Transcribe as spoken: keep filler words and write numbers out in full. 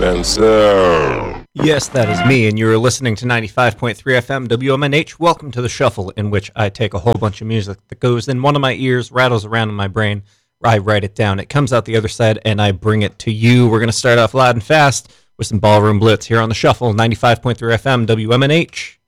Spencer. Yes, that is me, and you're listening to ninety-five point three F M W M N H. Welcome to the Shuffle, in which I take a whole bunch of music that goes in one of my ears, rattles around in my brain, I write it down, it comes out the other side, and I bring it to you. We're going to start off loud and fast with some Ballroom Blitz here on the Shuffle, ninety-five point three F M W M N H.